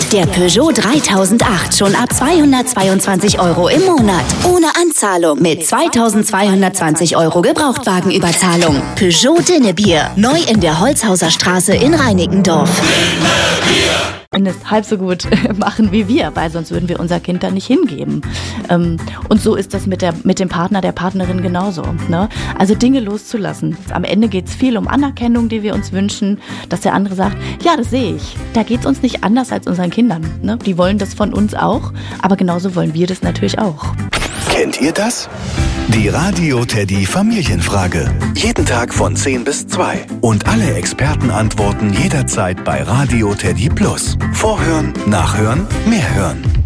Der Peugeot 3008 schon ab 222 € im Monat. Ohne Anzahlung mit 2220 € Gebrauchtwagenüberzahlung. Peugeot Dinnebier. Neu in der Holzhauser Straße in Reinickendorf. Es halb so gut machen wie wir, weil sonst würden wir unser Kind da nicht hingeben. Und so ist das mit dem Partner, der Partnerin genauso. Ne? Also Dinge loszulassen. Am Ende geht es viel um Anerkennung, die wir uns wünschen, dass der andere sagt, ja, das sehe ich. Da geht es uns nicht anders als unseren Kindern. Ne? Die wollen das von uns auch, aber genauso wollen wir das natürlich auch. Kennt ihr das? Die Radio Teddy Familienfrage. Jeden Tag von 10 bis 2. Und alle Experten antworten jederzeit bei Radio Teddy Plus. Vorhören, nachhören, mehr hören.